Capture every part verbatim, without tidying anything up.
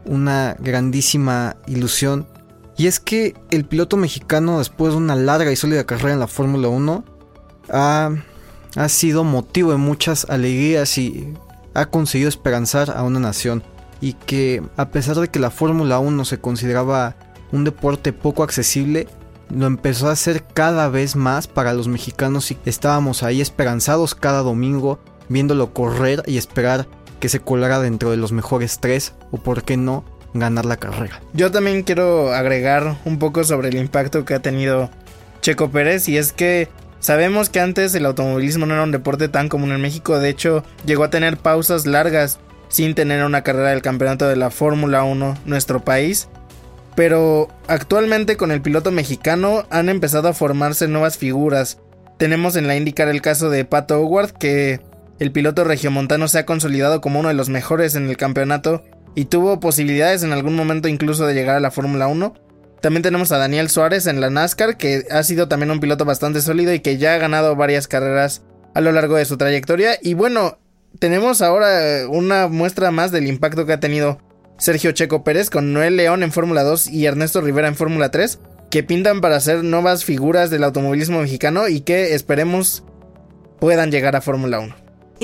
una grandísima ilusión. Y es que el piloto mexicano, después de una larga y sólida carrera en la Fórmula uno, ha, ha sido motivo de muchas alegrías y ha conseguido esperanzar a una nación. Y que a pesar de que la Fórmula uno se consideraba un deporte poco accesible, lo empezó a hacer cada vez más para los mexicanos y estábamos ahí esperanzados cada domingo viéndolo correr y esperar que se colara dentro de los mejores tres o por qué no ganar la carrera. Yo también quiero agregar un poco sobre el impacto que ha tenido Checo Pérez, y es que sabemos que antes el automovilismo no era un deporte tan común en México. De hecho, llegó a tener pausas largas sin tener una carrera del campeonato de la Fórmula uno nuestro país. Pero actualmente con el piloto mexicano han empezado a formarse nuevas figuras. Tenemos en la IndyCar el caso de Pato O'Ward, que el piloto regiomontano se ha consolidado como uno de los mejores en el campeonato y tuvo posibilidades en algún momento incluso de llegar a la Fórmula uno. También tenemos a Daniel Suárez en la NASCAR, que ha sido también un piloto bastante sólido y que ya ha ganado varias carreras a lo largo de su trayectoria. Y bueno, tenemos ahora una muestra más del impacto que ha tenido Sergio Checo Pérez con Noel León en Fórmula dos y Ernesto Rivera en Fórmula tres, que pintan para ser nuevas figuras del automovilismo mexicano y que esperemos puedan llegar a Fórmula uno.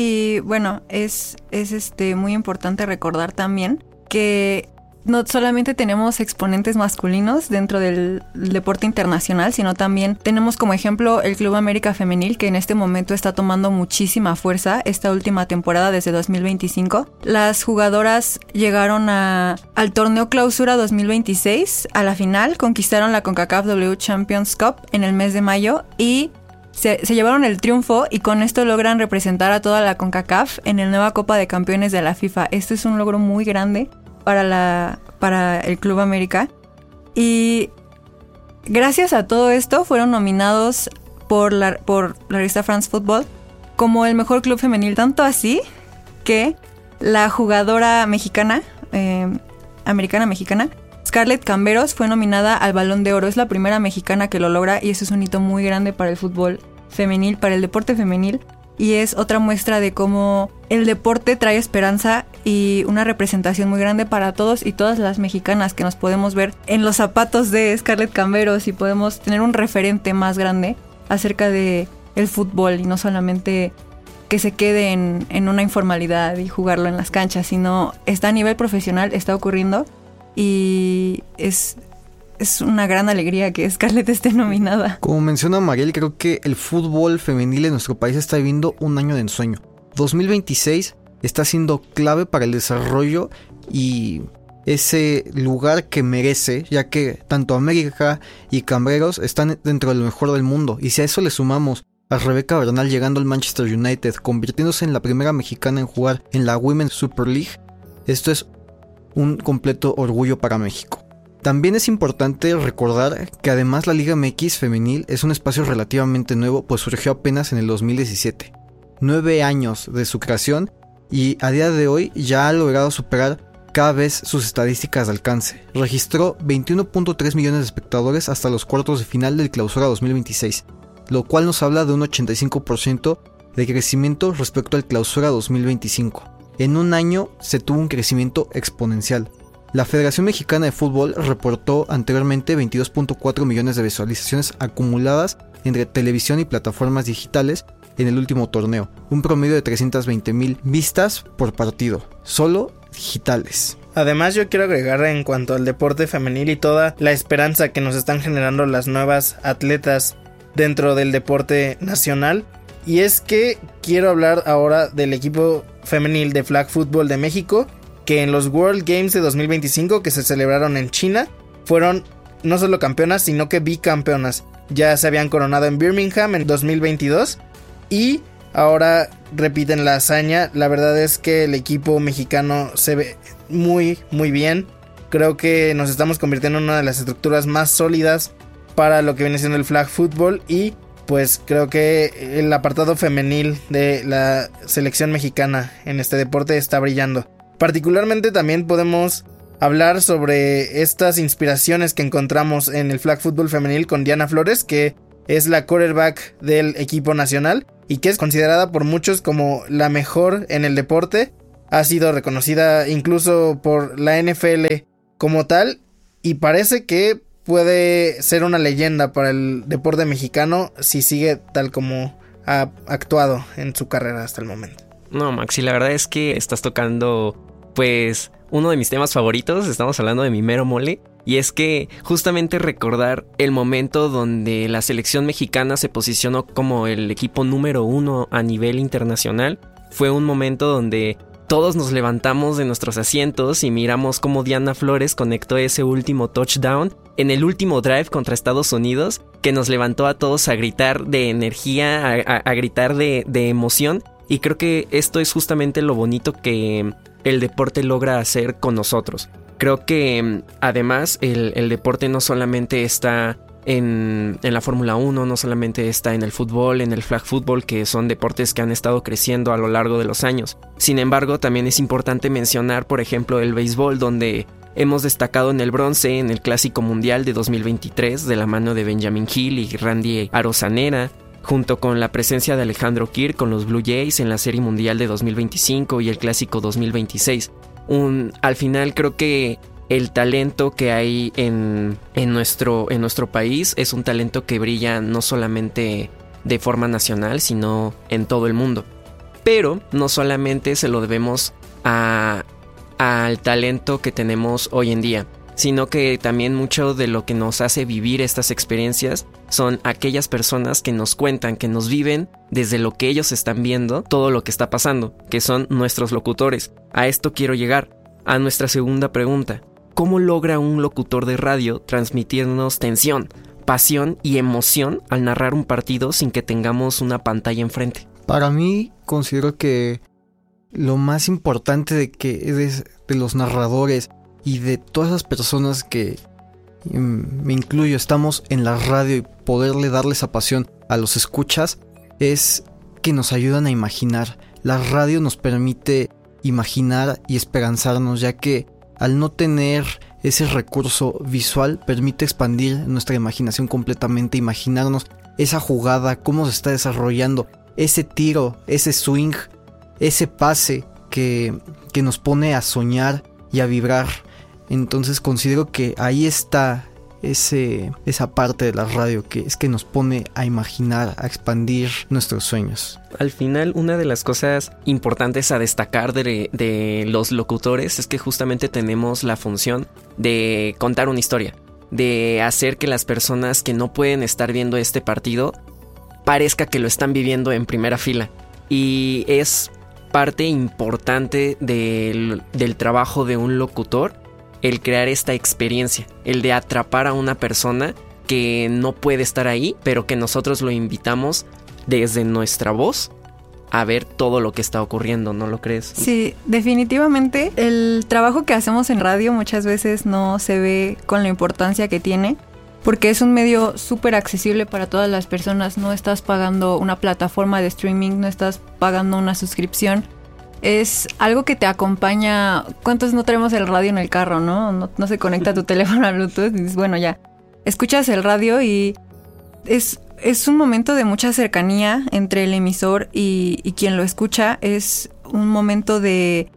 Y bueno, es, es este muy importante recordar también que no solamente tenemos exponentes masculinos dentro del deporte internacional, sino también tenemos como ejemplo el Club América Femenil, que en este momento está tomando muchísima fuerza esta última temporada desde dos mil veinticinco. Las jugadoras llegaron a, al torneo Clausura dos mil veintiséis, a la final, conquistaron la CONCACAF W Champions Cup en el mes de mayo y se, se llevaron el triunfo, y con esto logran representar a toda la CONCACAF en la nueva Copa de Campeones de la FIFA. Este es un logro muy grande para la para el Club América, y gracias a todo esto fueron nominados por la, por la revista France Football como el mejor club femenil, tanto así que la jugadora mexicana eh, americana mexicana Scarlett Camberos fue nominada al Balón de Oro. Es la primera mexicana que lo logra, y eso es un hito muy grande para el fútbol femenil, para el deporte femenil. Y es otra muestra de cómo el deporte trae esperanza y una representación muy grande para todos y todas las mexicanas, que nos podemos ver en los zapatos de Scarlett Camberos y podemos tener un referente más grande acerca de el fútbol, y no solamente que se quede en, en una informalidad y jugarlo en las canchas, sino está a nivel profesional, está ocurriendo, y es... Es una gran alegría que Scarlett esté nominada. Como menciona Mariel, creo que el fútbol femenil en nuestro país está viviendo un año de ensueño. dos mil veintiséis está siendo clave para el desarrollo y ese lugar que merece, ya que tanto América y Cambreros están dentro de lo mejor del mundo. Y si a eso le sumamos a Rebeca Bernal llegando al Manchester United, convirtiéndose en la primera mexicana en jugar en la Women's Super League, esto es un completo orgullo para México. También es importante recordar que además la Liga M X femenil es un espacio relativamente nuevo, pues surgió apenas en el dos mil diecisiete. Nueve años de su creación, y a día de hoy ya ha logrado superar cada vez sus estadísticas de alcance. Registró veintiuno punto tres millones de espectadores hasta los cuartos de final del Clausura dos mil veintiséis, lo cual nos habla de un ochenta y cinco por ciento de crecimiento respecto al Clausura dos mil veinticinco. En un año se tuvo un crecimiento exponencial. La Federación Mexicana de Fútbol reportó anteriormente veintidós punto cuatro millones de visualizaciones acumuladas entre televisión y plataformas digitales en el último torneo, un promedio de trescientas veinte mil vistas por partido, solo digitales. Además, yo quiero agregar en cuanto al deporte femenil y toda la esperanza que nos están generando las nuevas atletas dentro del deporte nacional, y es que quiero hablar ahora del equipo femenil de flag football de México, que en los World Games de dos mil veinticinco, que se celebraron en China, fueron no solo campeonas, sino que bicampeonas. Ya se habían coronado en Birmingham en dos mil veintidós y ahora repiten la hazaña. La verdad es que el equipo mexicano se ve muy muy bien. Creo que nos estamos convirtiendo en una de las estructuras más sólidas para lo que viene siendo el flag football, y pues creo que el apartado femenil de la selección mexicana en este deporte está brillando. Particularmente también podemos hablar sobre estas inspiraciones que encontramos en el flag football femenil con Diana Flores, que es la quarterback del equipo nacional y que es considerada por muchos como la mejor en el deporte. ha sido reconocida incluso por la N F L como tal, y parece que puede ser una leyenda para el deporte mexicano si sigue tal como ha actuado en su carrera hasta el momento. No, Maxi, la verdad es que estás tocando, pues, uno de mis temas favoritos. Estamos hablando de mi mero mole. Y es que justamente recordar el momento donde la selección mexicana se posicionó como el equipo número uno a nivel internacional fue un momento donde todos nos levantamos de nuestros asientos y miramos cómo Diana Flores conectó ese último touchdown en el último drive contra Estados Unidos, que nos levantó a todos a gritar de energía, a, a, a gritar de, de emoción. Y creo que esto es justamente lo bonito que el deporte logra hacer con nosotros. Creo que además el, el deporte no solamente está en, en la Fórmula uno, no solamente está en el fútbol, en el flag football, que son deportes que han estado creciendo a lo largo de los años. Sin embargo, también es importante mencionar, por ejemplo, el béisbol, donde hemos destacado en el bronce en el Clásico Mundial de dos mil veintitrés de la mano de Benjamin Hill y Randy Arozarena, junto con la presencia de Alejandro Kirk con los Blue Jays en la Serie Mundial de dos mil veinticinco y el Clásico dos mil veintiséis. Un, al final creo que el talento que hay en, en, nuestro, en nuestro país es un talento que brilla no solamente de forma nacional, sino en todo el mundo. Pero no solamente se lo debemos a, al talento que tenemos hoy en día, sino que también mucho de lo que nos hace vivir estas experiencias son aquellas personas que nos cuentan, que nos viven desde lo que ellos están viendo, todo lo que está pasando, que son nuestros locutores. A esto quiero llegar, a nuestra segunda pregunta. ¿Cómo logra un locutor de radio transmitirnos tensión, pasión y emoción al narrar un partido sin que tengamos una pantalla enfrente? Para mí, considero que lo más importante de que de, de los narradores y de todas las personas que me incluyo, estamos en la radio y poderle darle esa pasión a los escuchas, es que nos ayudan a imaginar. La radio nos permite imaginar y esperanzarnos, ya que al no tener ese recurso visual, permite expandir nuestra imaginación completamente, imaginarnos esa jugada, cómo se está desarrollando, ese tiro, ese swing, ese pase que, que nos pone a soñar y a vibrar. Entonces considero que ahí está ese, esa parte de la radio, que es que nos pone a imaginar, a expandir nuestros sueños. Al final, una de las cosas importantes a destacar de, de los locutores es que justamente tenemos la función de contar una historia, de hacer que las personas que no pueden estar viendo este partido parezca que lo están viviendo en primera fila. Y es parte importante del, del trabajo de un locutor el crear esta experiencia, el de atrapar a una persona que no puede estar ahí, pero que nosotros lo invitamos desde nuestra voz a ver todo lo que está ocurriendo, ¿no lo crees? Sí, definitivamente el trabajo que hacemos en radio muchas veces no se ve con la importancia que tiene, porque es un medio súper accesible para todas las personas. No estás pagando una plataforma de streaming, no estás pagando una suscripción. Es algo que te acompaña. ¿Cuántos no tenemos el radio en el carro, no? No, no se conecta tu teléfono a Bluetooth y dices, bueno, ya. Escuchas el radio y es, es un momento de mucha cercanía entre el emisor y, y quien lo escucha. Es un momento de...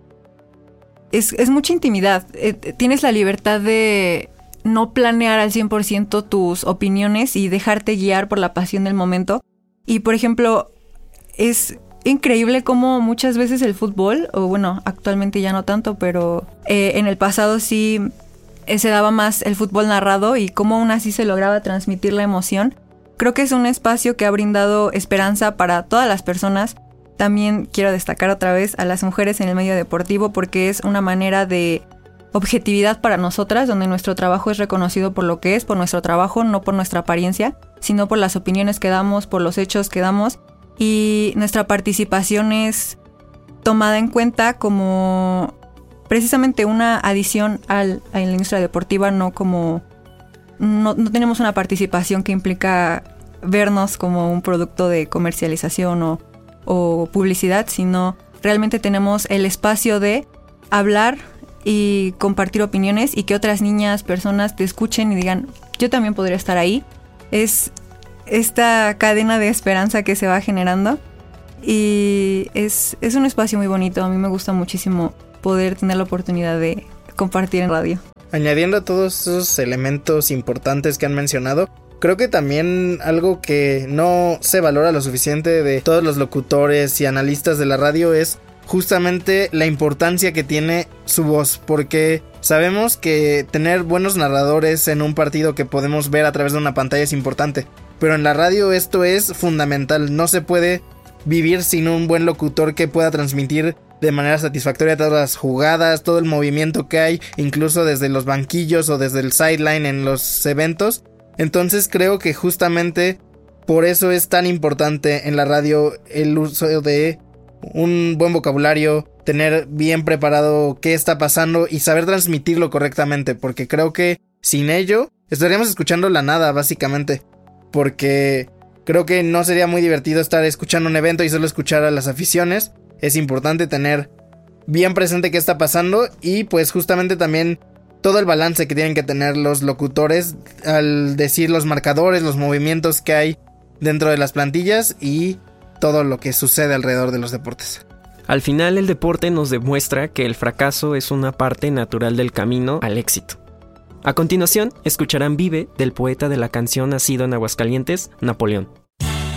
Es, es mucha intimidad. Eh, tienes la libertad de no planear al cien por ciento tus opiniones y dejarte guiar por la pasión del momento. Y, por ejemplo, es... increíble cómo muchas veces el fútbol, o bueno, actualmente ya no tanto, pero eh, en el pasado sí eh, se daba más el fútbol narrado y cómo aún así se lograba transmitir la emoción. Creo que es un espacio que ha brindado esperanza para todas las personas. También quiero destacar otra vez a las mujeres en el medio deportivo, porque es una manera de objetividad para nosotras, donde nuestro trabajo es reconocido por lo que es, por nuestro trabajo, no por nuestra apariencia, sino por las opiniones que damos, por los hechos que damos. Y nuestra participación es tomada en cuenta como precisamente una adición al, a la industria deportiva, no como... No, no tenemos una participación que implica vernos como un producto de comercialización o, o publicidad, sino realmente tenemos el espacio de hablar y compartir opiniones y que otras niñas, personas te escuchen y digan, yo también podría estar ahí. Es... esta cadena de esperanza que se va generando y es, es un espacio muy bonito. A mí me gusta muchísimo poder tener la oportunidad de compartir en radio. Añadiendo a todos esos elementos importantes que han mencionado, creo que también algo que no se valora lo suficiente de todos los locutores y analistas de la radio es justamente la importancia que tiene su voz, porque sabemos que tener buenos narradores en un partido que podemos ver a través de una pantalla es importante, pero en la radio esto es fundamental. No se puede vivir sin un buen locutor que pueda transmitir de manera satisfactoria todas las jugadas, todo el movimiento que hay, incluso desde los banquillos o desde el sideline en los eventos. Entonces creo que justamente por eso es tan importante en la radio el uso de un buen vocabulario, tener bien preparado qué está pasando y saber transmitirlo correctamente, porque creo que sin ello estaríamos escuchando la nada básicamente, porque creo que no sería muy divertido estar escuchando un evento y solo escuchar a las aficiones. Es importante tener bien presente qué está pasando y pues justamente también todo el balance que tienen que tener los locutores al decir los marcadores, los movimientos que hay dentro de las plantillas y todo lo que sucede alrededor de los deportes. Al final, el deporte nos demuestra que el fracaso es una parte natural del camino al éxito. A continuación, escucharán Vive del poeta de la canción nacido en Aguascalientes, Napoleón.